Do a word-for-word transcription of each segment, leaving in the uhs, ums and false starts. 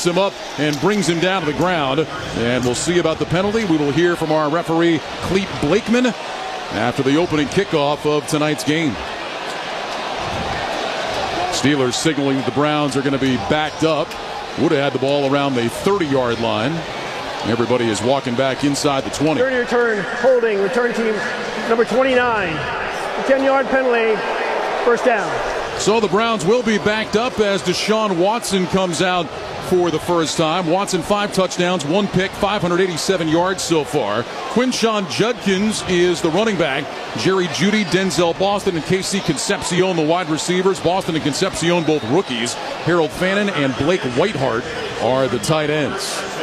picks him up and brings him down to the ground. And we'll see about the penalty. We will hear from our referee, Clete Blakeman, after the opening kickoff of tonight's game. Steelers signaling that the Browns are going to be backed up. Would have had the ball around the thirty-yard line. Everybody is walking back inside the twenty. thirty return, holding, return team number twenty-nine. ten-yard penalty, first down. So the Browns will be backed up as Deshaun Watson comes out for the first time. Watson, five touchdowns, one pick, five hundred eighty-seven yards so far. Quinshon Judkins is the running back. Jerry Jeudy, Denzel Boston, and Casey Concepcion, the wide receivers. Boston and Concepcion, both rookies. Harold Fannin and Blake Whiteheart are the tight ends.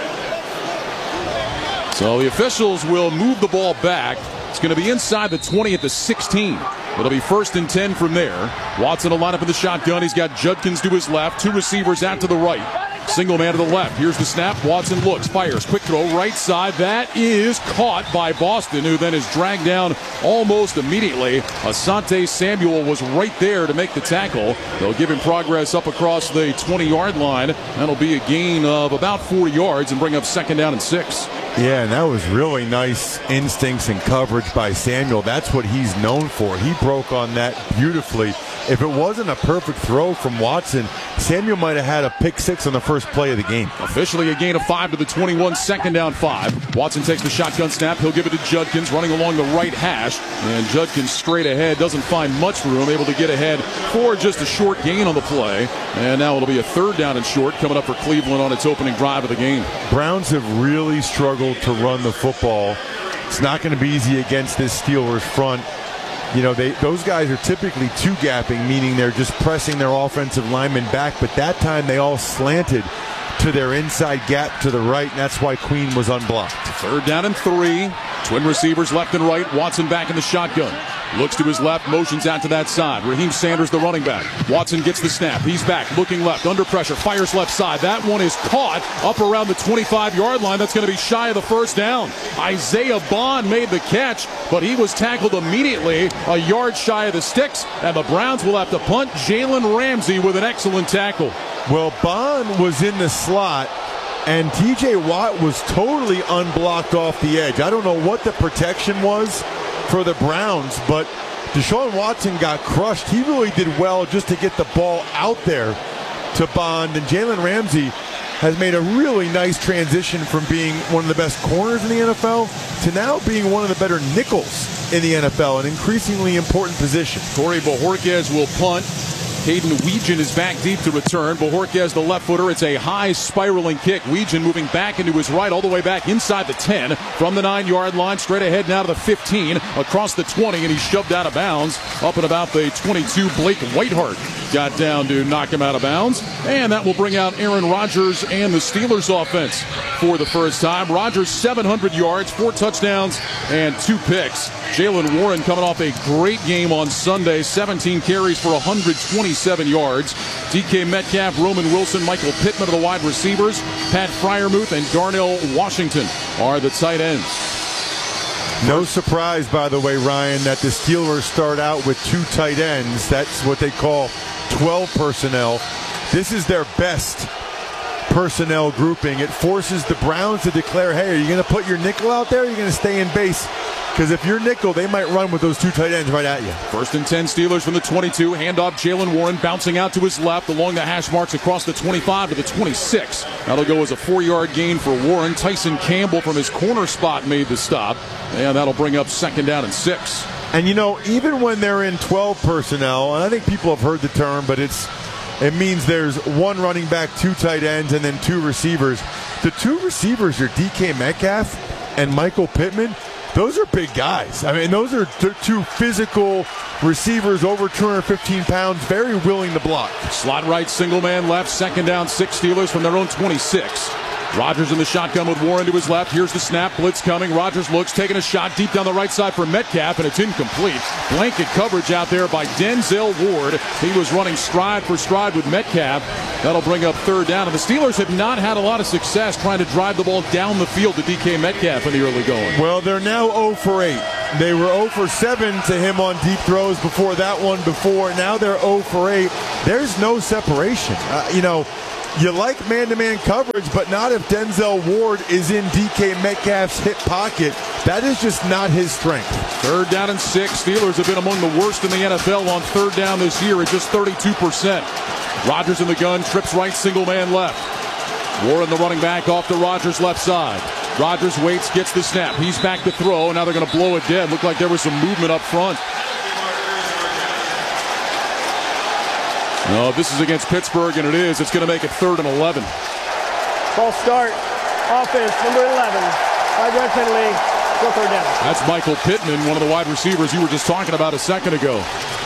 So the officials will move the ball back. It's going to be inside the twenty at the sixteen. It'll be first and ten from there. Watson will line up in the shotgun. He's got Judkins to his left, two receivers out to the right. Single man to the left. Here's the snap. Watson looks, fires, quick throw, right side. That is caught by Boston, who then is dragged down almost immediately. Asante Samuel was right there to make the tackle. They'll give him progress up across the twenty-yard line. That'll be a gain of about four yards and bring up second down and six. Yeah, and that was really nice instincts and coverage by Samuel. That's what he's known for. He broke on that beautifully. If it wasn't a perfect throw from Watson, Samuel might have had a pick six on the first play of the game. Officially a gain of five to the twenty-one, second down five. Watson takes the shotgun snap. He'll give it to Judkins running along the right hash. And Judkins straight ahead, doesn't find much room, able to get ahead for just a short gain on the play. And now it'll be a third down and short coming up for Cleveland on its opening drive of the game. Browns have really struggled to run the football. It's not going to be easy against this Steelers front. You know, they those guys are typically two-gapping, meaning they're just pressing their offensive linemen back, but that time they all slanted to their inside gap to the right, and that's why Queen was unblocked. Third down and three. Twin receivers left and right. Watson back in the shotgun. Looks to his left, motions out to that side. Raheem Sanders, the running back. Watson gets the snap. He's back, looking left, under pressure, fires left side. That one is caught up around the twenty-five-yard line. That's going to be shy of the first down. Isaiah Bond made the catch, but he was tackled immediately a yard shy of the sticks, and the Browns will have to punt. Jalen Ramsey with an excellent tackle. Well, Bond was in the slot, and T J Watt was totally unblocked off the edge. I don't know what the protection was for the Browns, but Deshaun Watson got crushed. He really did well just to get the ball out there to Bond, and Jalen Ramsey has made a really nice transition from being one of the best corners in the N F L to now being one of the better nickels in the N F L, an increasingly important position. Corey Bojorquez will punt. Caden Weegan is back deep to return. Bojorquez, the left footer. It's a high spiraling kick. Weegan moving back into his right, all the way back inside the ten. From the nine-yard line, straight ahead now to the fifteen, across the twenty, and he's shoved out of bounds. Up at about the twenty-two, Blake Whiteheart got down to knock him out of bounds. And that will bring out Aaron Rodgers and the Steelers offense for the first time. Rodgers, seven hundred yards, four touchdowns, and two picks. Jaylen Warren coming off a great game on Sunday, seventeen carries for one hundred twenty-seven yards. D K Metcalf, Roman Wilson, Michael Pittman are the wide receivers. Pat Freiermuth and Darnell Washington are the tight ends. No surprise, by the way, Ryan, that the Steelers start out with two tight ends. That's what they call twelve personnel. This is their best personnel grouping. It forces the Browns to declare, hey, are you going to put your nickel out there, or are you going to stay in base? Because if you're nickel, they might run with those two tight ends right at you. First and ten, Steelers from the twenty-two. Handoff, Jaylen Warren bouncing out to his left along the hash marks across the twenty-five to the twenty-six. That'll go as a four-yard gain for Warren. Tyson Campbell from his corner spot made the stop. And that'll bring up second down and six. And, you know, even when they're in twelve personnel, and I think people have heard the term, but it's it means there's one running back, two tight ends, and then two receivers. The two receivers are D K Metcalf and Michael Pittman. Those are big guys. I mean, those are t- two physical receivers over two hundred fifteen pounds, very willing to block. Slot right, single man left, second down, six Steelers from their own twenty-six. Rodgers in the shotgun with Warren to his left. Here's the snap. Blitz coming. Rodgers looks, taking a shot deep down the right side for Metcalf, and it's incomplete. Blanket coverage out there by Denzel Ward. He was running stride for stride with Metcalf. That'll bring up third down. And the Steelers have not had a lot of success trying to drive the ball down the field to D K Metcalf in the early going. Well, they're now oh for eight. They were oh for seven to him on deep throws before that one before. Now they're oh for eight. There's no separation. Uh, you know, you like man-to-man coverage, but not if Denzel Ward is in D K Metcalf's hip pocket. That is just not his strength. Third down and six. Steelers have been among the worst in the N F L on third down this year at just thirty-two percent. Rodgers in the gun, trips right, single man left. Warren, the running back, off to Rodgers' left side. Rodgers waits, gets the snap. He's back to throw. Now they're going to blow it dead. Looked like there was some movement up front. No, if this is against Pittsburgh, and it is, it's going to make it third and eleven. False start. Offense, number eleven. Five-yard penalty. Go third down. That's Michael Pittman, one of the wide receivers you were just talking about a second ago.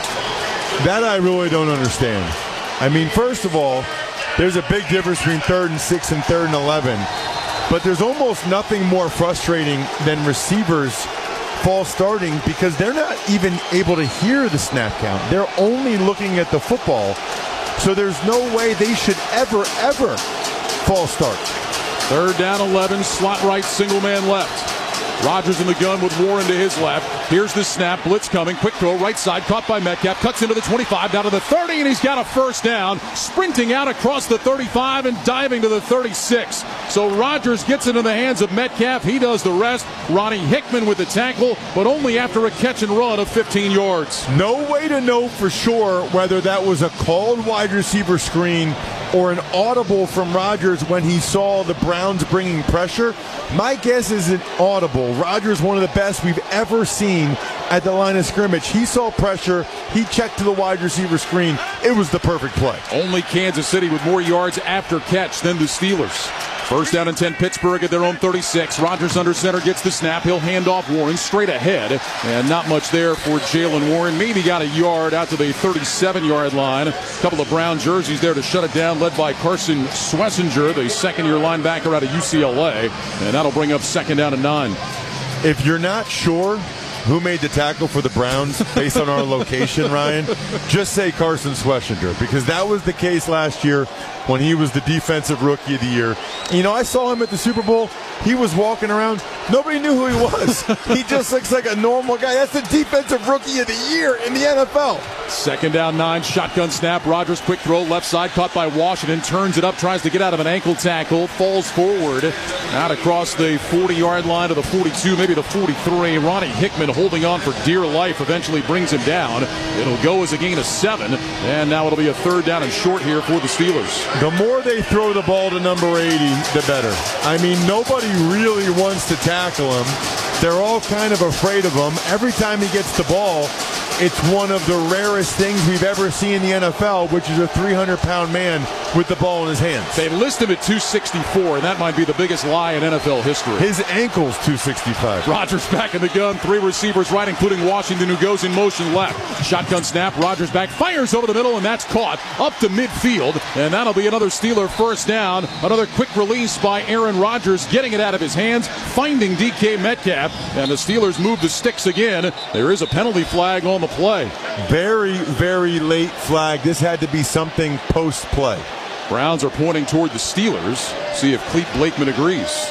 That I really don't understand. I mean, first of all, there's a big difference between third and six and third and eleven. But there's almost nothing more frustrating than receivers false starting because they're not even able to hear the snap count. They're only looking at the football. So there's no way they should ever, ever false start. Third down, eleven, slot right, single man left. Rodgers in the gun with Warren to his left. Here's the snap, blitz coming, quick throw, right side, caught by Metcalf, cuts into the twenty-five, down to the thirty, and he's got a first down, sprinting out across the thirty-five and diving to the thirty-six. So Rodgers gets it in the hands of Metcalf. He does the rest. Ronnie Hickman with the tackle, but only after a catch and run of fifteen yards. No way to know for sure whether that was a called wide receiver screen or an audible from Rodgers when he saw the Browns bringing pressure. My guess is an audible. Rodgers, one of the best we've ever seen at the line of scrimmage. He saw pressure. He checked to the wide receiver screen. It was the perfect play. Only Kansas City with more yards after catch than the Steelers. First down and ten, Pittsburgh at their own thirty-six. Rodgers under center gets the snap. He'll hand off Warren straight ahead. And not much there for Jaylen Warren. Maybe got a yard out to the thirty-seven-yard line. A couple of brown jerseys there to shut it down, led by Carson Schlesinger, the second-year linebacker out of U C L A. And that'll bring up second down and nine. If you're not sure who made the tackle for the Browns based on our location, Ryan, just say Carson Schlesinger, because that was the case last year when he was the defensive rookie of the year. You know, I saw him at the Super Bowl. He was walking around. Nobody knew who he was. He just looks like a normal guy. That's the defensive rookie of the year in the N F L. Second down, nine, shotgun snap. Rodgers, quick throw, left side, caught by Washington, turns it up, tries to get out of an ankle tackle, falls forward, out across the forty-yard line to the forty-two, maybe the forty-three. Ronnie Hickman holding on for dear life, eventually brings him down. It'll go as a gain of seven, and now it'll be a third down and short here for the Steelers. The more they throw the ball to number eighty, the better. I mean, nobody really wants to tackle him. They're all kind of afraid of him. Every time he gets the ball, it's one of the rarest things we've ever seen in the N F L, which is a three hundred pound man with the ball in his hands. They list him at two sixty-four, and that might be the biggest lie in N F L history. His ankle's two sixty-five. Rodgers back in the gun, three receivers right, including Washington, who goes in motion left. Shotgun snap, Rodgers back, fires over the middle, and that's caught up to midfield, and that'll be another Steeler first down. Another quick release by Aaron Rodgers, getting it out of his hands, finding D K Metcalf, and the Steelers move the sticks again. There is a penalty flag on the play. Very, very late flag. This had to be something post-play. Browns are pointing toward the Steelers. See if Clete Blakeman agrees.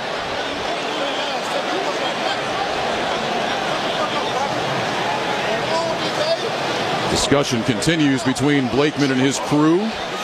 Discussion continues between Blakeman and his crew.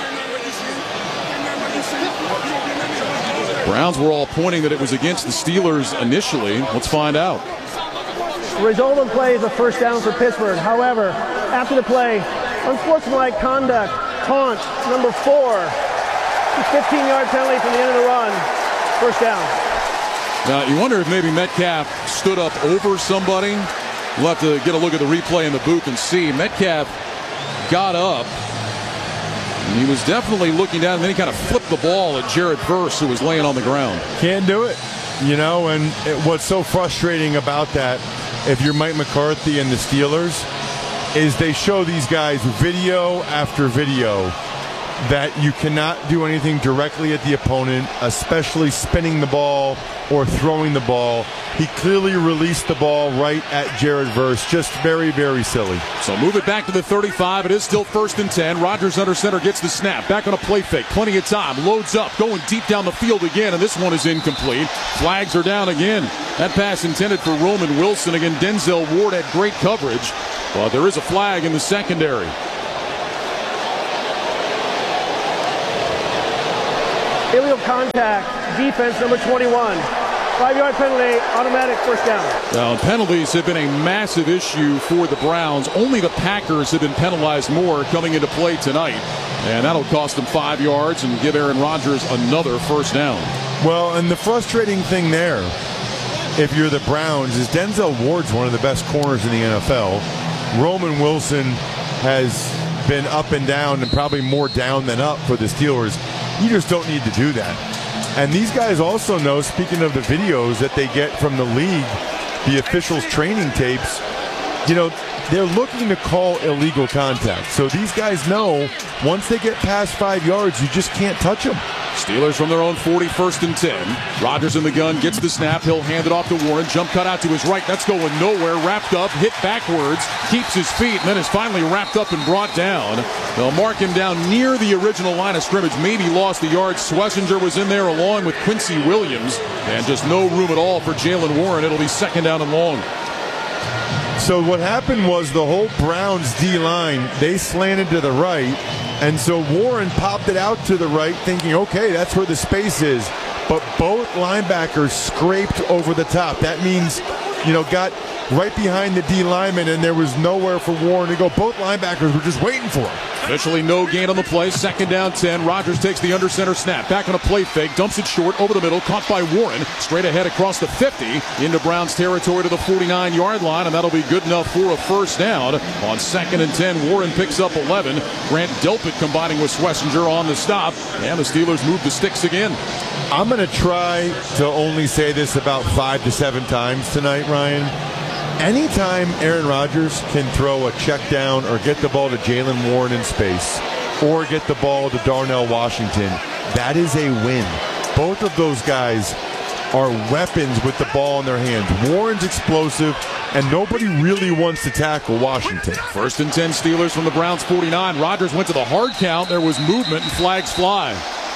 Browns were all pointing that it was against the Steelers initially. Let's find out. The result of the play is a first down for Pittsburgh. However, after the play, unsportsmanlike conduct, taunt, number four, fifteen-yard penalty from the end of the run, first down. Now, you wonder if maybe Metcalf stood up over somebody. We'll have to get a look at the replay in the booth and see. Metcalf got up, and he was definitely looking down, and then he kind of flipped the ball at Jared Verse, who was laying on the ground. Can't do it. You know, and it, what's so frustrating about that, if you're Mike McCarthy and the Steelers, is they show these guys video after video that you cannot do anything directly at the opponent, especially spinning the ball or throwing the ball. He clearly released the ball right at Jared Verse. Just very, very silly. So move it back to the thirty-five. It is still first and ten. Rodgers under center gets the snap. Back on a play fake. Plenty of time. Loads up. Going deep down the field again. And this one is incomplete. Flags are down again. That pass intended for Roman Wilson. Again, Denzel Ward had great coverage. But there is a flag in the secondary. illegal contact, defense number twenty-one. Five-yard penalty, automatic first down. Now, penalties have been a massive issue for the Browns. Only the Packers have been penalized more coming into play tonight. And that'll cost them five yards and give Aaron Rodgers another first down. Well, and the frustrating thing there, if you're the Browns, is Denzel Ward's one of the best corners in the N F L. Roman Wilson has been up and down, and probably more down than up for the Steelers. You just don't need to do that. And these guys also know, speaking of the videos that they get from the league, the officials' training tapes, you know, they're looking to call illegal contact. So these guys know once they get past five yards, you just can't touch them. Steelers from their own forty, first and ten. Rodgers in the gun, gets the snap. He'll hand it off to Warren. Jump cut out to his right. That's going nowhere. Wrapped up, hit backwards, keeps his feet, and then is finally wrapped up and brought down. They'll mark him down near the original line of scrimmage. Maybe lost the yard. Schlesinger was in there along with Quincy Williams. And just no room at all for Jaylen Warren. It'll be second down and long. So what happened was the whole Browns D-line, they slanted to the right, and so Warren popped it out to the right thinking, okay, that's where the space is. But both linebackers scraped over the top. That means, you know, got right behind the D lineman, and there was nowhere for Warren to go. Both linebackers were just waiting for him. Officially no gain on the play. Second down, ten. Rodgers takes the under center snap. Back on a play fake. Dumps it short over the middle. Caught by Warren. Straight ahead across the fifty. Into Browns territory to the forty-nine-yard line. And that'll be good enough for a first down. On second and ten, Warren picks up eleven. Grant Delpit combining with Schlesinger on the stop. And the Steelers move the sticks again. I'm going to try to only say this about five to seven times tonight, Ryan. Anytime Aaron Rodgers can throw a check down or get the ball to Jaylen Warren in space or get the ball to Darnell Washington, that is a win. Both of those guys are weapons with the ball in their hands. Warren's explosive, and nobody really wants to tackle Washington. First and ten, Steelers from the Browns forty-nine. Rodgers went to the hard count. There was movement, and flags fly.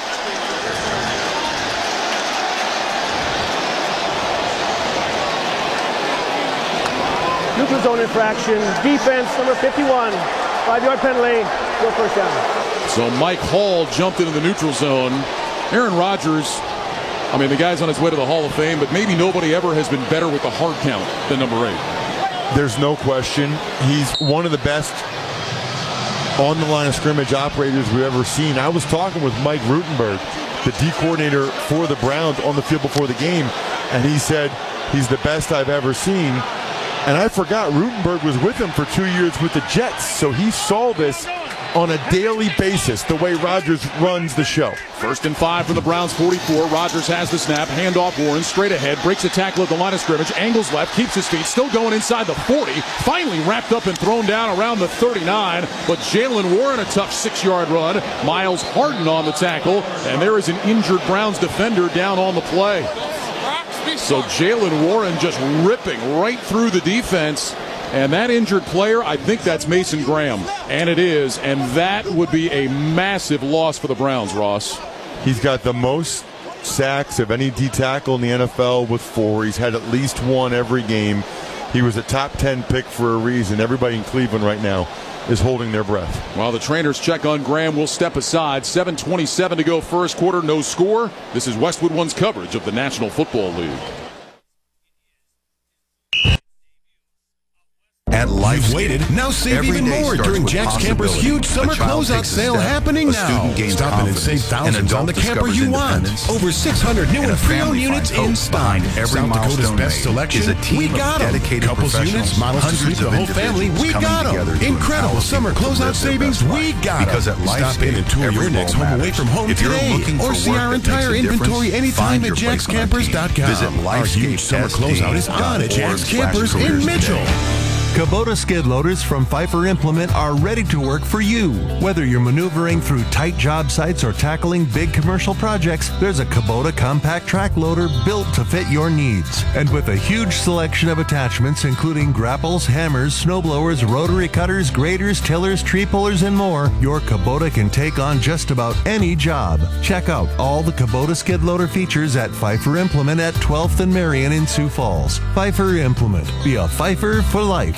Neutral zone infraction. Defense, number fifty-one. Five-yard penalty. Go first down. So Mike Hall jumped into the neutral zone. Aaron Rodgers, I mean, the guy's on his way to the Hall of Fame, but maybe nobody ever has been better with the hard count than number eight. There's no question. He's one of the best on the line of scrimmage operators we've ever seen. I was talking with Mike Rutenberg, the D coordinator for the Browns, on the field before the game, and he said he's the best I've ever seen. And I forgot Rutenberg was with him for two years with the Jets, so he saw this on a daily basis, the way Rodgers runs the show. First and five from the Browns forty-four. Rodgers has the snap. Handoff Warren straight ahead. Breaks a tackle at the line of scrimmage. Angles left. Keeps his feet. Still going inside the forty. Finally wrapped up and thrown down around the thirty-nine. But Jaylen Warren, a tough six-yard run. Miles Harden on the tackle. And there is an injured Browns defender down on the play. So Jaylen Warren just ripping right through the defense. And that injured player, I think that's Mason Graham. And it is. And that would be a massive loss for the Browns, Ross. He's got the most sacks of any D tackle in the N F L with four. He's had at least one every game. He was a top ten pick for a reason. Everybody in Cleveland right now is holding their breath. While the trainers check on Graham, we'll step aside. seven twenty-seven to go first quarter, no score. This is Westwood One's coverage of the National Football League. At Life waited, now save even more during Jack's Camper's huge summer closeout sale happening now. Stop in and save thousands on the camper you want. Over six hundred new and pre-owned units in stock. South Dakota's best selection, we got them. Couples units, models to suit the whole family, we got them. Incredible summer closeout savings, we got them. Stop in and tour your next home away from home today, or see our entire inventory anytime at jacks campers dot com. Our huge summer closeout is on at Jack's Campers in Mitchell. Kubota skid loaders from Pfeiffer Implement are ready to work for you. Whether you're maneuvering through tight job sites or tackling big commercial projects, there's a Kubota compact track loader built to fit your needs. And with a huge selection of attachments including grapples, hammers, snowblowers, rotary cutters, graders, tillers, tree pullers, and more, your Kubota can take on just about any job. Check out all the Kubota skid loader features at Pfeiffer Implement at twelfth and Marion in Sioux Falls. Pfeiffer Implement. Be a Pfeiffer for life.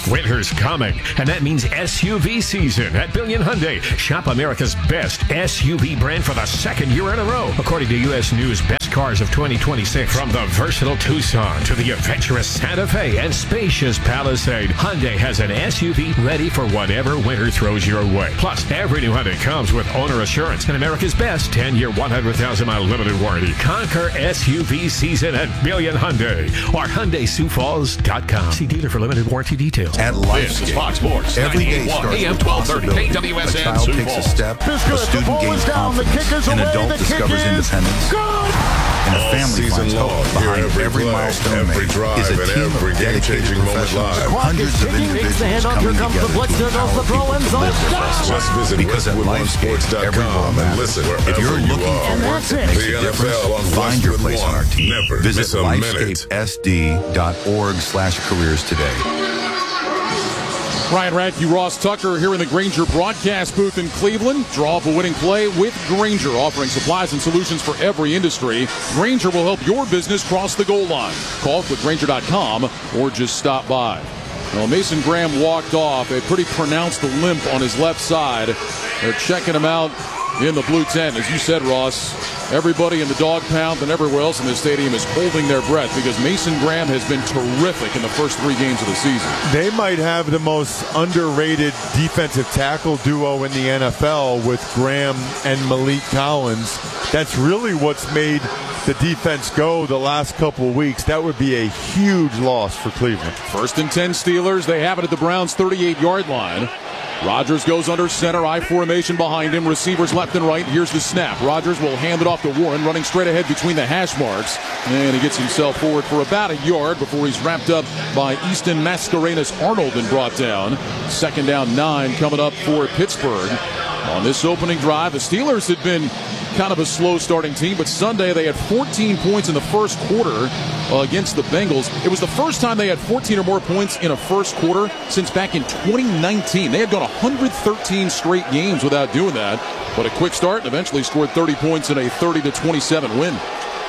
Winter's coming, and that means S U V season at Billion Hyundai. Shop America's best S U V brand for the second year in a row, according to U S News Best Cars of twenty twenty-six. From the versatile Tucson to the adventurous Santa Fe and spacious Palisade, Hyundai has an S U V ready for whatever winter throws your way. Plus, every new Hyundai comes with owner assurance and America's best ten-year, one hundred thousand mile limited warranty. Conquer S U V season at Billion Hyundai or Hyundai Sioux Falls dot com. See dealer for limited warranty details. At This is Fox Sports. every day starts A M with twelve thirty. possibility. K W S N A child Sioux takes a Falls. step, a student gains confidence, an adult discovers independence, and a family finds hope. Behind every milestone made is a team of dedicated professionals. Hundreds of individuals coming together to empower people to live their best Just life. visit Because at westwood one sports LifeScape, dot every com ball and matters. listen If wherever you're you looking are. for work that makes The a N F difference, L on find your Westwood place on One. our team. Never Visit miss a minute. lifescape s d dot org slash careers today. Ryan Radke, Ross Tucker here in the Grainger broadcast booth in Cleveland. Draw up a winning play with Grainger, offering supplies and solutions for every industry. Grainger will help your business cross the goal line. Call quick grainger dot com or just stop by. Well, Mason Graham walked off, a pretty pronounced limp on his left side. They're checking him out in the blue tent. As you said, Ross, everybody in the dog pound and everywhere else in the stadium is holding their breath because Mason Graham has been terrific in the first three games of the season. They might have the most underrated defensive tackle duo in the N F L with Graham and Malik Collins. That's really what's made the defense go the last couple of weeks. That would be a huge loss for Cleveland. First and ten Steelers. They have it at the Browns' thirty-eight-yard line. Rodgers goes under center, I formation behind him, receivers left and right. Here's the snap. Rodgers will hand it off to Warren, running straight ahead between the hash marks. And he gets himself forward for about a yard before he's wrapped up by Easton Mascarenas-Arnold and brought down. Second down, nine coming up for Pittsburgh. On this opening drive, the Steelers had been kind of a slow starting team, but Sunday they had fourteen points in the first quarter uh, against the Bengals. It was the first time they had fourteen or more points in a first quarter since back in twenty nineteen. They had gone one hundred thirteen straight games without doing that, but a quick start and eventually scored thirty points in a thirty to twenty-seven win.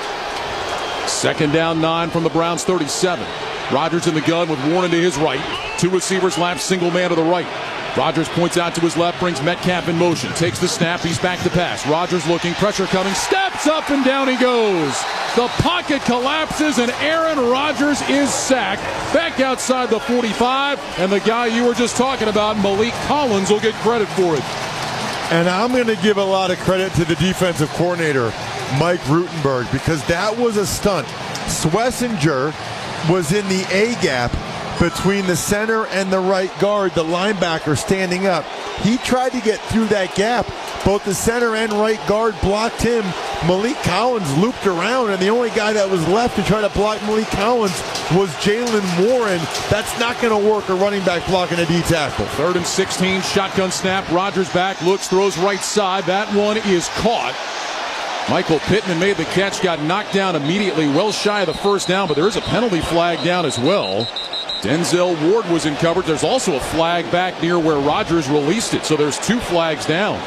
Second down, nine from the Browns' thirty-seven. Rodgers in the gun with Warren to his right. Two receivers lap, single man to the right. Rodgers points out to his left, brings Metcalf in motion, takes the snap, he's back to pass. Rodgers looking, pressure coming, steps up and down he goes. The pocket collapses and Aaron Rodgers is sacked. Back outside the forty-five, and the guy you were just talking about, Malik Collins, will get credit for it. And I'm going to give a lot of credit to the defensive coordinator, Mike Rutenberg, because that was a stunt. Schlesinger was in the A-gap between the center and the right guard, the linebacker standing up. He tried to get through that gap. Both the center and right guard blocked him. Malik Collins looped around, and the only guy that was left to try to block Malik Collins was Jalen Warren. That's not going to work, a running back blocking a D tackle. Third and sixteen, shotgun snap. Rodgers back, looks, throws right side. That one is caught. Michael Pittman made the catch, got knocked down immediately, well shy of the first down, but there is a penalty flag down as well. Denzel Ward was in coverage. There's also a flag back near where Rodgers released it, so there's two flags down.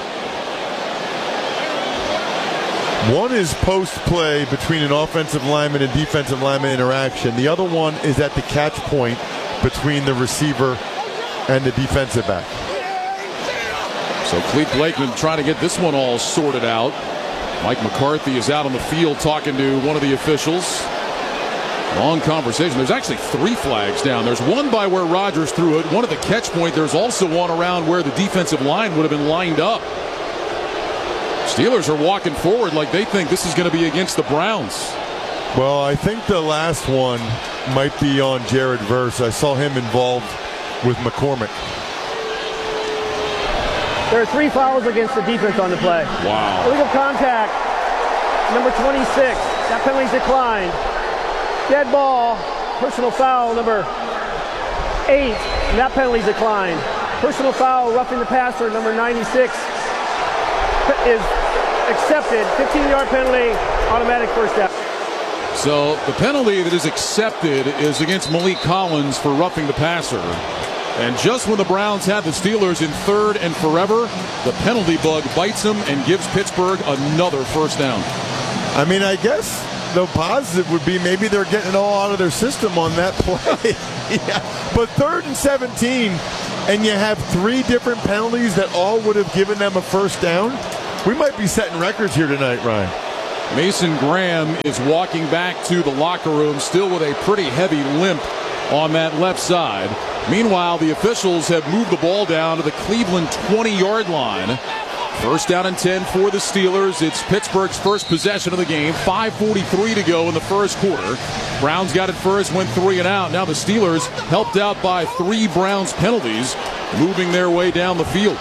One is post play between an offensive lineman and defensive lineman interaction. The other one is at the catch point between the receiver and the defensive back. So Clete Blakeman trying to get this one all sorted out. Mike McCarthy is out on the field talking to one of the officials. Long conversation. There's actually three flags down. There's one by where Rodgers threw it, one at the catch point. There's also one around where the defensive line would have been lined up. Steelers are walking forward like they think this is going to be against the Browns. Well, I think the last one might be on Jared Verse. I saw him involved with McCormick. There are three fouls against the defense on the play. Wow. Illegal contact, number twenty-six. That penalty's declined. Dead ball, personal foul, number eight. And that penalty's declined. Personal foul, roughing the passer, number ninety-six, is accepted. fifteen-yard penalty, automatic first down. So the penalty that is accepted is against Malik Collins for roughing the passer. And just when the Browns had the Steelers in third and forever, the penalty bug bites them and gives Pittsburgh another first down. I mean, I guess the positive would be maybe they're getting it all out of their system on that play. Yeah, But third and seventeen, and you have three different penalties that all would have given them a first down. We might be setting records here tonight, Ryan. Mason Graham is walking back to the locker room still with a pretty heavy limp on that left side. Meanwhile, the officials have moved the ball down to the Cleveland twenty-yard line. First down and ten for the Steelers. It's Pittsburgh's first possession of the game. five forty-three to go in the first quarter. Browns got it first, went three and out. Now the Steelers, helped out by three Browns penalties, moving their way down the field.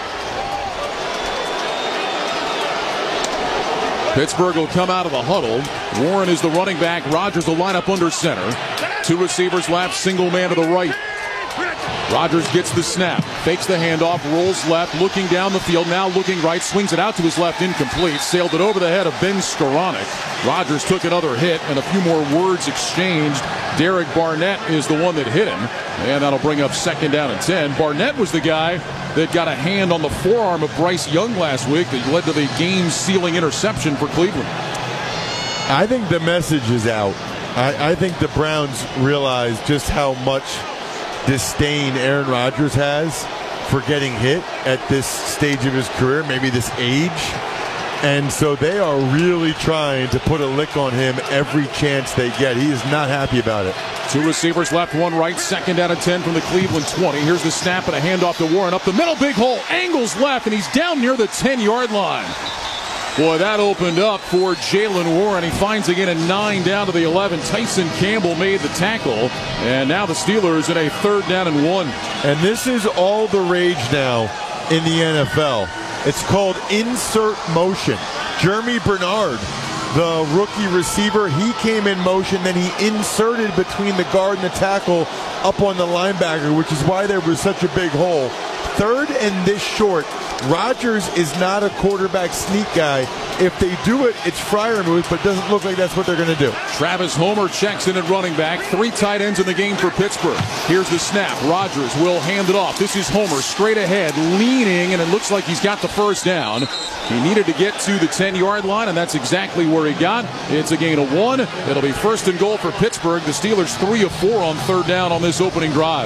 Pittsburgh will come out of the huddle. Warren is the running back. Rodgers will line up under center. Two receivers left, single man to the right. Rodgers gets the snap, fakes the handoff, rolls left, looking down the field, now looking right, swings it out to his left, incomplete, sailed it over the head of Ben Skoranek. Rodgers took another hit, and a few more words exchanged. Derek Barnett is the one that hit him, and that'll bring up second down and ten. Barnett was the guy that got a hand on the forearm of Bryce Young last week that led to the game-sealing interception for Cleveland. I think the message is out. I, I think the Browns realize just how much disdain Aaron Rodgers has for getting hit at this stage of his career, maybe this age. And so they are really trying to put a lick on him every chance they get. He is not happy about it. Two receivers left, one right, second down and ten from the Cleveland twenty. Here's the snap and a handoff to Warren. Up the middle, big hole, angles left, and he's down near the ten-yard line. Boy, that opened up for Jaylen Warren. He finds again a nine down to the eleven. Tyson Campbell made the tackle, and now the Steelers in a third down and one. And this is all the rage now in the N F L. It's called insert motion. Jeremy Bernard, the rookie receiver, he came in motion, then he inserted between the guard and the tackle up on the linebacker, which is why there was such a big hole. Third and this short. Rodgers is not a quarterback sneak guy. If they do it, it's Freiermuth, but it doesn't look like that's what they're going to do. Travis Homer checks in at running back. Three tight ends in the game for Pittsburgh. Here's the snap. Rodgers will hand it off. This is Homer straight ahead, leaning, and it looks like he's got the first down. He needed to get to the ten-yard line, and that's exactly where he got. It's a gain of one. It'll be first and goal for Pittsburgh. The Steelers three of four on third down on this opening drive.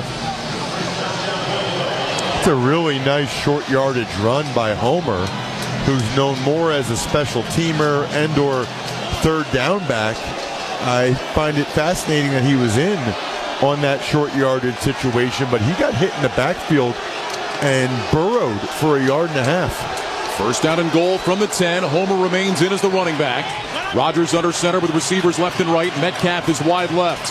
It's a really nice short yardage run by Homer, who's known more as a special teamer and or third down back. I find it fascinating that he was in on that short yardage situation, but he got hit in the backfield and burrowed for a yard and a half. First down and goal from the ten. Homer remains in as the running back. Rodgers under center with receivers left and right. Metcalf is wide left.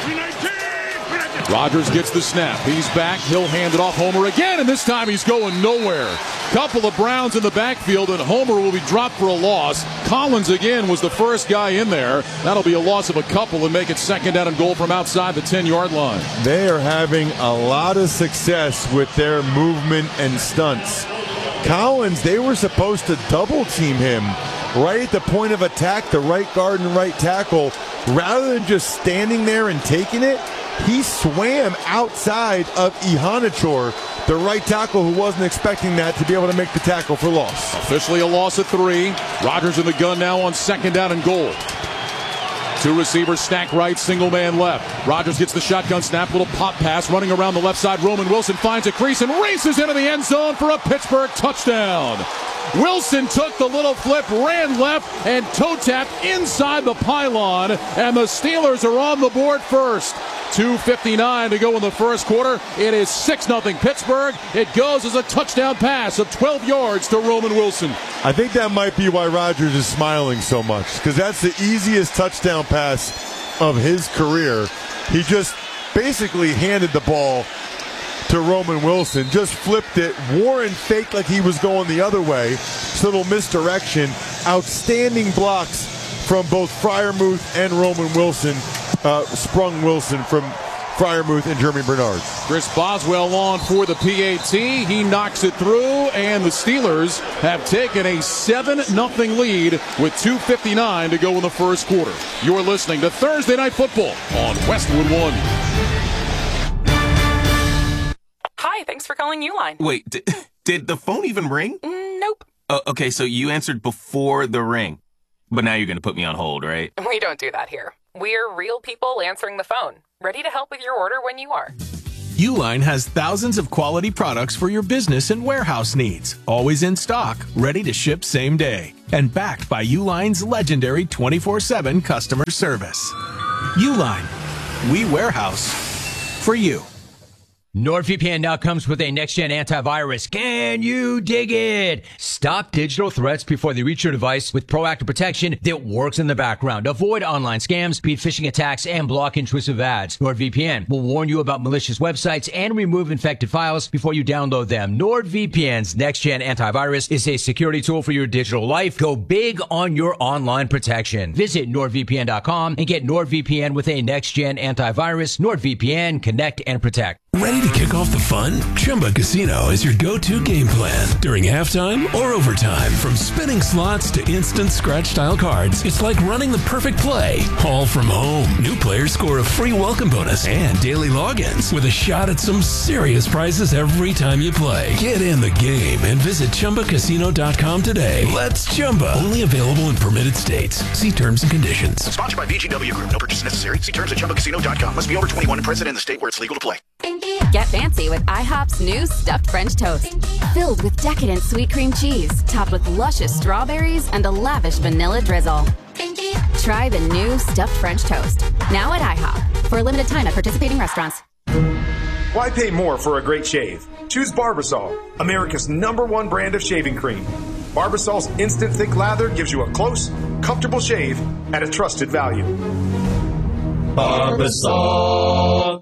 Rodgers gets the snap. He's back. He'll hand it off. Homer again, and this time he's going nowhere. Couple of Browns in the backfield, and Homer will be dropped for a loss. Collins again was the first guy in there. That'll be a loss of a couple and make it second down and goal from outside the ten-yard line. They are having a lot of success with their movement and stunts. Collins, they were supposed to double team him right at the point of attack, the right guard and right tackle. Rather than just standing there and taking it, he swam outside of Ihanachor, the right tackle who wasn't expecting that, to be able to make the tackle for loss. Officially a loss of three. Rodgers in the gun now on second down and goal. Two receivers stacked right, single man left. Rodgers gets the shotgun snap, little pop pass, running around the left side. Roman Wilson finds a crease and races into the end zone for a Pittsburgh touchdown. Wilson took the little flip, ran left, and toe tapped inside the pylon, and the Steelers are on the board first. two fifty-nine to go in the first quarter. It is six nothing Pittsburgh. It goes as a touchdown pass of twelve yards to Roman Wilson. I think that might be why Rodgers is smiling so much, because that's the easiest touchdown pass of his career. He just basically handed the ball to Roman Wilson, just flipped it. Warren faked like he was going the other way. Just a little misdirection. Outstanding blocks from both Freiermuth and Roman Wilson. Uh, sprung Wilson from Freiermuth and Jeremy Bernard. Chris Boswell on for the P A T. He knocks it through, and the Steelers have taken a seven nothing lead with two fifty-nine to go in the first quarter. You're listening to Thursday Night Football on Westwood One. Hi, thanks for calling Uline. Wait, did, did the phone even ring? Mm, nope. Uh, okay, so you answered before the ring. But now you're going to put me on hold, right? We don't do that here. We're real people answering the phone, ready to help with your order when you are. Uline has thousands of quality products for your business and warehouse needs, always in stock, ready to ship same day, and backed by Uline's legendary twenty-four seven customer service. Uline, we warehouse for you. NordVPN now comes with a next-gen antivirus. Can you dig it? Stop digital threats before they reach your device with proactive protection that works in the background. Avoid online scams, beat phishing attacks, and block intrusive ads. NordVPN will warn you about malicious websites and remove infected files before you download them. NordVPN's next-gen antivirus is a security tool for your digital life. Go big on your online protection. Visit NordVPN dot com and get NordVPN with a next-gen antivirus. NordVPN, connect and protect. Ready to kick off the fun? Chumba Casino is your go-to game plan. During halftime or overtime, from spinning slots to instant scratch-style cards, it's like running the perfect play, all from home. New players score a free welcome bonus and daily logins with a shot at some serious prizes every time you play. Get in the game and visit Chumba Casino dot com today. Let's Chumba. Only available in permitted states. See terms and conditions. Sponsored by V G W Group. No purchase necessary. See terms at Chumba Casino dot com. Must be over twenty-one and present in the state where it's legal to play. Get fancy with IHOP's new stuffed French toast. Filled with decadent sweet cream cheese, topped with luscious strawberries and a lavish vanilla drizzle. Try the new stuffed French toast. Now at IHOP. For a limited time at participating restaurants. Why pay more for a great shave? Choose Barbasol, America's number one brand of shaving cream. Barbasol's instant thick lather gives you a close, comfortable shave at a trusted value. Barbasol.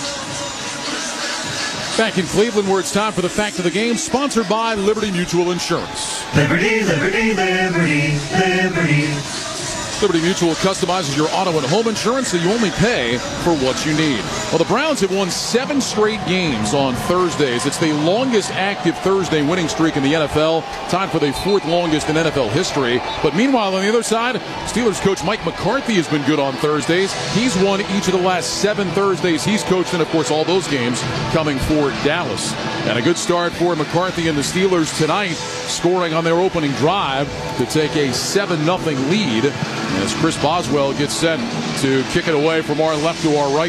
Back in Cleveland, where it's time for the fact of the game, sponsored by Liberty Mutual Insurance. Liberty, Liberty, Liberty, Liberty. Liberty Mutual customizes your auto and home insurance so you only pay for what you need. Well, the Browns have won seven straight games on Thursdays. It's the longest active Thursday winning streak in the N F L, tied for the fourth longest in N F L history. But meanwhile, on the other side, Steelers coach Mike McCarthy has been good on Thursdays. He's won each of the last seven Thursdays he's coached, and of course all those games coming for Dallas. And a good start for McCarthy and the Steelers tonight, scoring on their opening drive to take a seven nothing lead as Chris Boswell gets set to kick it away from our left to our right.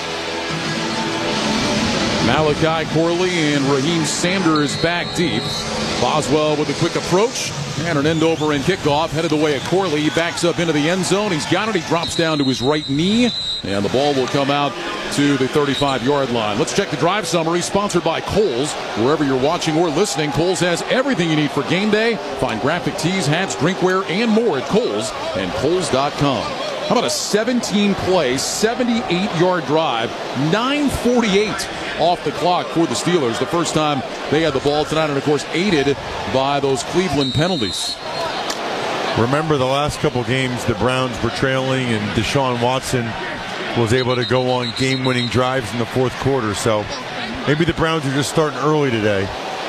Malachi Corley and Raheem Sanders back deep. Boswell with a quick approach and an end over and kickoff headed the way of Corley. He backs up into the end zone. He's got it. He drops down to his right knee, and the ball will come out to the thirty-five-yard line. Let's check the drive summary, sponsored by Kohl's. Wherever you're watching or listening, Kohl's has everything you need for game day. Find graphic tees, hats, drinkware, and more at Kohl's and Kohl's dot com. How about a seventeen-play, seventy-eight-yard drive, nine forty-eight off the clock for the Steelers. The first time they had the ball tonight, and of course aided by those Cleveland penalties. Remember the last couple games the Browns were trailing and Deshaun Watson was able to go on game-winning drives in the fourth quarter. So maybe the Browns are just starting early today.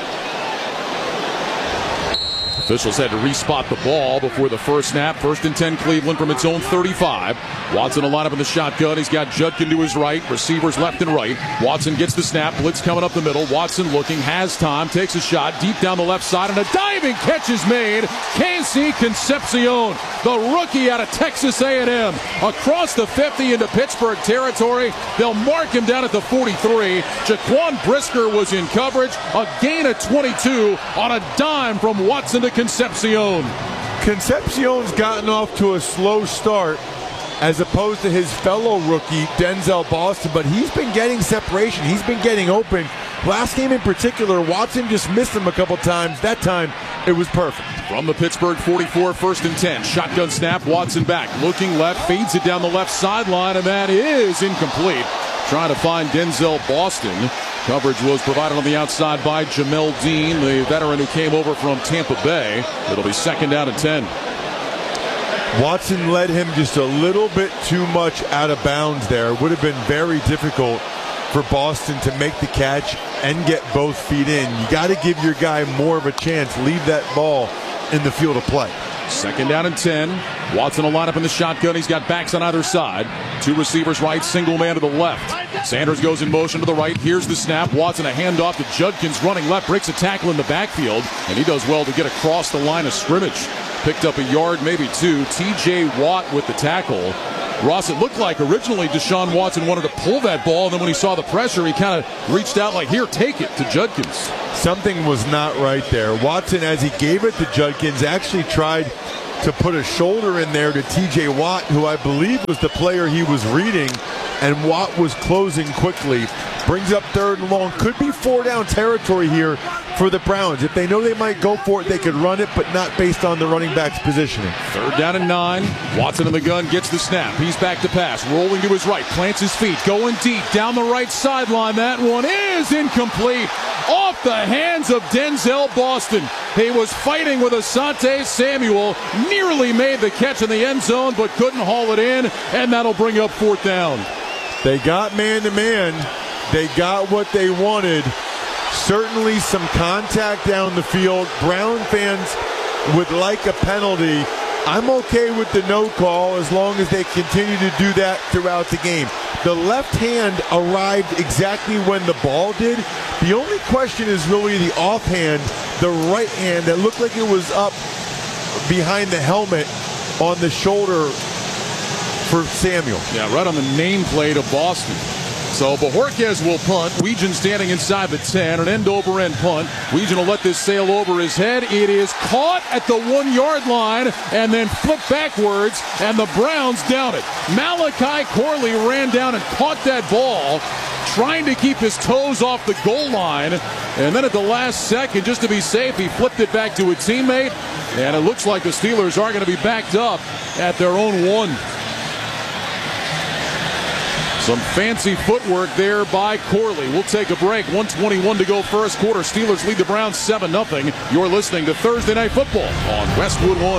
Officials had to respot the ball before the first snap. First and ten, Cleveland from its own thirty-five. Watson will line up in the shotgun. He's got Judkin to his right. Receivers left and right. Watson gets the snap. Blitz coming up the middle. Watson looking, has time, takes a shot deep down the left side, and a diving catch is made. Casey Concepcion, the rookie out of Texas A and M, across the fifty into Pittsburgh territory. They'll mark him down at the forty-three. Jaquan Brisker was in coverage. A gain of twenty-two on a dime from Watson to Concepcion. Concepcion's gotten off to a slow start as opposed to his fellow rookie, Denzel Boston, but he's been getting separation. He's been getting open. Last game in particular, Watson just missed him a couple times. That time, it was perfect. From the Pittsburgh forty-four, first and ten. Shotgun snap, Watson back. Looking left, fades it down the left sideline, and that is incomplete. Trying to find Denzel Boston. Coverage was provided on the outside by Jamel Dean, the veteran who came over from Tampa Bay. It'll be second down and ten. Watson led him just a little bit too much out of bounds there. It would have been very difficult for Boston to make the catch and get both feet in. You got to give your guy more of a chance. Leave that ball in the field of play. Second down and ten. Watson will line up in the shotgun. He's got backs on either side. Two receivers right, single man to the left. Sanders goes in motion to the right. Here's the snap. Watson a handoff to Judkins running left, breaks a tackle in the backfield, and he does well to get across the line of scrimmage. Picked up a yard, maybe two. T J Watt with the tackle. Ross, it looked like originally Deshaun Watson wanted to pull that ball, and then when he saw the pressure, he kind of reached out like, here, take it, to Judkins. Something was not right there. Watson, as he gave it to Judkins, actually tried to put a shoulder in there to T J Watt, who I believe was the player he was reading, and Watt was closing quickly. Brings up third and long. Could be four down territory here for the Browns. If they know they might go for it, they could run it, but not based on the running back's positioning. Third down and nine. Watson in the gun, gets the snap. He's back to pass, rolling to his right, plants his feet, going deep down the right sideline. That one is incomplete. Off the hands of Denzel Boston. He was fighting with Asante Samuel, nearly made the catch in the end zone, but couldn't haul it in, and that'll bring up fourth down. They got man-to-man. They got what they wanted. Certainly some contact down the field. Brown fans would like a penalty. I'm okay with the no call as long as they continue to do that throughout the game. The left hand arrived exactly when the ball did. The only question is really the offhand, the right hand that looked like it was up behind the helmet on the shoulder for Samuel. Yeah, right on the nameplate of Boston. So Bojorquez will punt. Weejan standing inside the ten. An end-over-end punt. Weejan will let this sail over his head. It is caught at the one-yard line and then flipped backwards, and the Browns down it. Malachi Corley ran down and caught that ball, trying to keep his toes off the goal line. And then at the last second, just to be safe, he flipped it back to a teammate. And it looks like the Steelers are going to be backed up at their own one. Some fancy footwork there by Corley. We'll take a break. one twenty-one to go first quarter. Steelers lead the Browns seven nothing. You're listening to Thursday Night Football on Westwood One.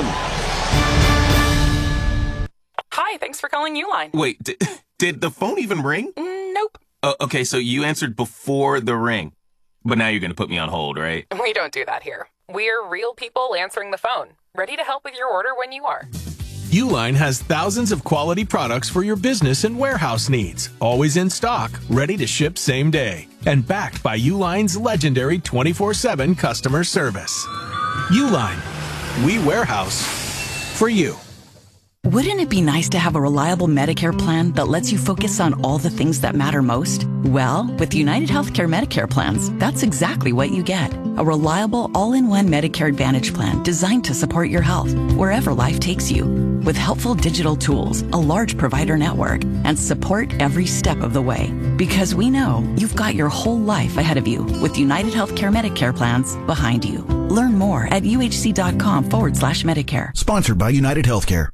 Hi, thanks for calling Uline. Wait, did, did the phone even ring? Mm, nope. Uh, okay, so you answered before the ring. But now you're going to put me on hold, right? We don't do that here. We're real people answering the phone. Ready to help with your order when you are. Uline has thousands of quality products for your business and warehouse needs, always in stock, ready to ship same day, and backed by Uline's legendary twenty-four seven customer service. Uline, we warehouse for you. Wouldn't it be nice to have a reliable Medicare plan that lets you focus on all the things that matter most? Well, with United Healthcare Medicare plans, that's exactly what you get. A reliable, all-in-one Medicare Advantage plan designed to support your health wherever life takes you. With helpful digital tools, a large provider network, and support every step of the way. Because we know you've got your whole life ahead of you with United Healthcare Medicare plans behind you. Learn more at uhc.com forward slash Medicare. Sponsored by United Healthcare.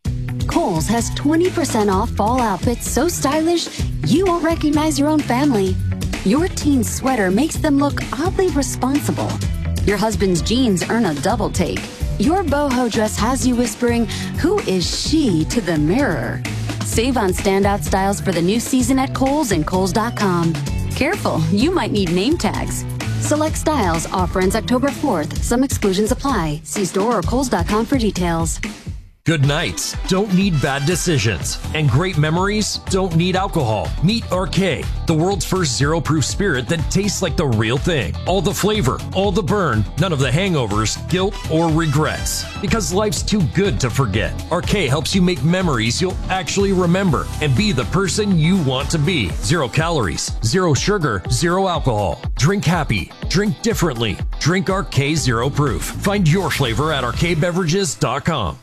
Kohl's has twenty percent off fall outfits so stylish you won't recognize your own family. Your teen's sweater makes them look oddly responsible. Your husband's jeans earn a double take. Your boho dress has you whispering, "Who is she?" to the mirror. Save on standout styles for the new season at Kohl's and Kohl's dot com. Careful, you might need name tags. Select styles, offer ends October fourth. Some exclusions apply. See store or Kohl's dot com for details. Good nights don't need bad decisions, and great memories don't need alcohol. Meet R K, the world's first zero-proof spirit that tastes like the real thing. All the flavor, all the burn, none of the hangovers, guilt, or regrets. Because life's too good to forget. R K helps you make memories you'll actually remember and be the person you want to be. Zero calories, zero sugar, zero alcohol. Drink happy, drink differently. Drink R K Zero Proof. Find your flavor at R K beverages dot com.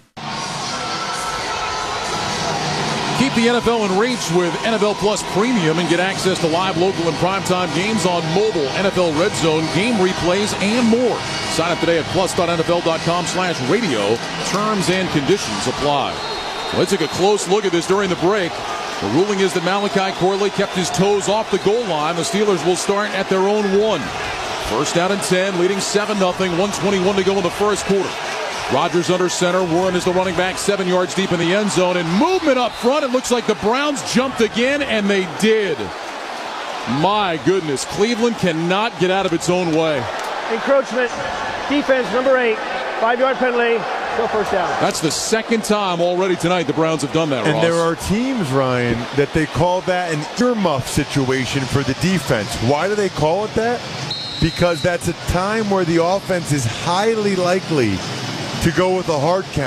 Keep the N F L in reach with N F L Plus Premium and get access to live, local, and primetime games on mobile, N F L Red Zone, game replays, and more. Sign up today at plus dot N F L dot com slash radio. Terms and conditions apply. Let's take a close look at this during the break. The ruling is that Malachi Corley kept his toes off the goal line. The Steelers will start at their own one. First down and ten, leading seven nothing, one twenty-one to go in the first quarter. Rodgers under center. Warren is the running back, seven yards deep in the end zone. And movement up front. It looks like the Browns jumped again, and they did. My goodness. Cleveland cannot get out of its own way. Encroachment. Defense, number eight. Five-yard penalty. Go first down. That's the second time already tonight the Browns have done that, And Ross. there are teams, Ryan, that they call that an earmuff situation for the defense. Why do they call it that? Because that's a time where the offense is highly likely to go with a hard count.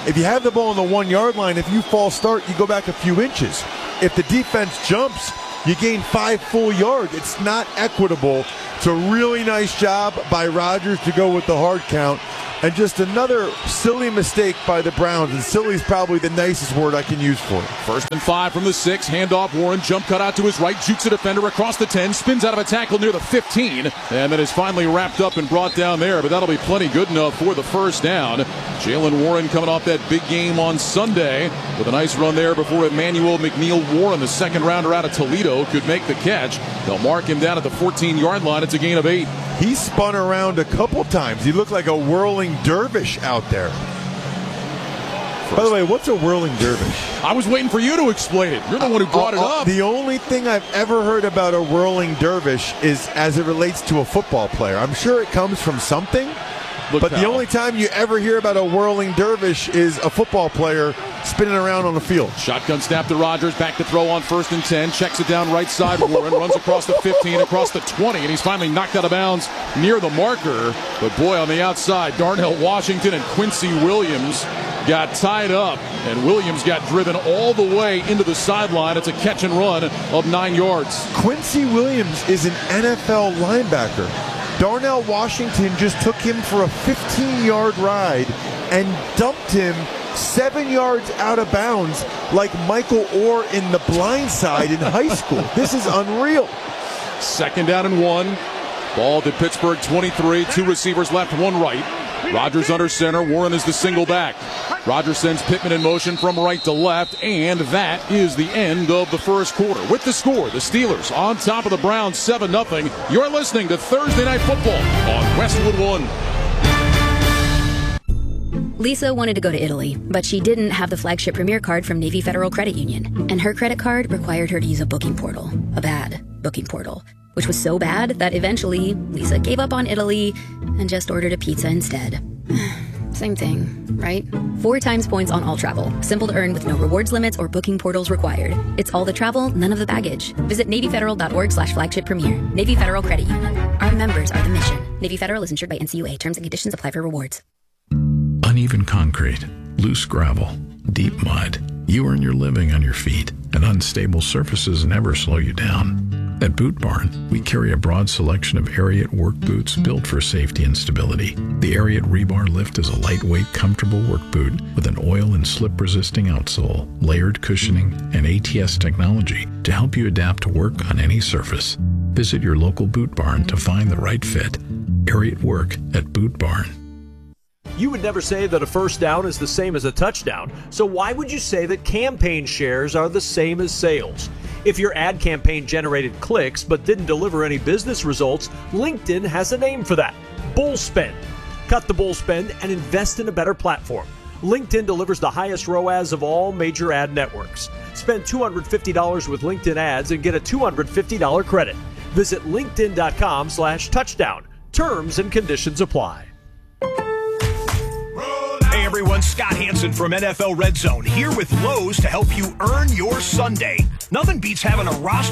If you have the ball on the one-yard line, if you false start, you go back a few inches. If the defense jumps, you gain five full yards. It's not equitable. It's a really nice job by Rodgers to go with the hard count. And just another silly mistake by the Browns. And silly is probably the nicest word I can use for it. First and five from the six. Handoff Warren. Jump cut out to his right. Jukes a defender across the ten. Spins out of a tackle near the fifteen. And then is finally wrapped up and brought down there. But that'll be plenty good enough for the first down. Jalen Warren coming off that big game on Sunday with a nice run there before Emmanuel McNeil Warren, the second rounder out of Toledo, could make the catch. They'll mark him down at the fourteen-yard line. It's a gain of eight. He spun around a couple times. He looked like a whirling dervish out there. First. By the way, what's a whirling dervish? I was waiting for you to explain it. You're the one who brought uh, uh, it up. The only thing I've ever heard about a whirling dervish is as it relates to a football player. I'm sure it comes from something. Look but now. The only time you ever hear about a whirling dervish is a football player spinning around on the field. Shotgun snap to Rodgers, back to throw on first and ten, checks it down right side. Warren runs across the fifteen, across the twenty, and he's finally knocked out of bounds near the marker. But boy, on the outside, Darnell Washington and Quincy Williams got tied up, and Williams got driven all the way into the sideline. It's a catch and run of nine yards. Quincy Williams is an N F L linebacker. Darnell Washington just took him for a fifteen-yard ride and dumped him seven yards out of bounds like Michael Orr in The Blind Side in high school. This is unreal. Second down and one. Ball to Pittsburgh twenty-three. Two receivers left, one right. Rodgers under center. Warren is the single back. Rodgers sends Pittman in motion from right to left, and that is the end of the first quarter. With the score, the Steelers on top of the Browns seven nothing. You're listening to Thursday Night Football on Westwood One. Lisa wanted to go to Italy, but she didn't have the flagship Premier card from Navy Federal Credit Union. And her credit card required her to use a booking portal. A bad booking portal. Which was so bad that eventually Lisa gave up on Italy and just ordered a pizza instead. Same thing, right? Four times points on all travel. Simple to earn with no rewards limits or booking portals required. It's all the travel, none of the baggage. Visit NavyFederal.org slash flagship premier. Navy Federal Credit Union. Our members are the mission. Navy Federal is insured by N C U A. Terms and conditions apply for rewards. Uneven concrete, loose gravel, deep mud. You earn your living on your feet, and unstable surfaces never slow you down. At Boot Barn, we carry a broad selection of Ariat work boots built for safety and stability. The Ariat Rebar Lift is a lightweight, comfortable work boot with an oil and slip-resisting outsole, layered cushioning, and A T S technology to help you adapt to work on any surface. Visit your local Boot Barn to find the right fit. Ariat Work at Boot Barn. You would never say that a first down is the same as a touchdown, so why would you say that campaign shares are the same as sales? If your ad campaign generated clicks but didn't deliver any business results, LinkedIn has a name for that: bull spend. Cut the bull spend and invest in a better platform. LinkedIn delivers the highest R O A S of all major ad networks. Spend two hundred fifty dollars with LinkedIn ads and get a two hundred fifty dollars credit. Visit linkedin.com slash touchdown. Terms and conditions apply. Hey everyone, Scott Hansen from N F L Red Zone here with Lowe's to help you earn your Sunday. Nothing beats having a roster